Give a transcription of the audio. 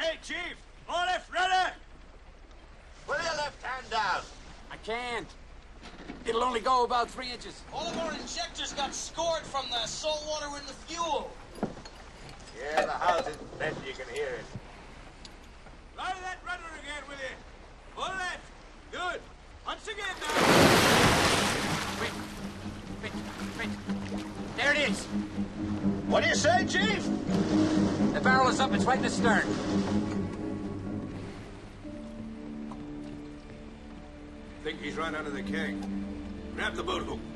Hey, Chief! All left ready! Put your left hand down. I can't. It'll only go about 3 inches. All of our injectors got scored from the salt water in the fuel. Yeah, the house is bent, you can hear it. Ride that rudder again with you. All left. Good. Once again now. Wait. There it is. What do you say, Chief? The barrel is up. It's right in the stern. Think he's run out of the keg. Grab the boat hook.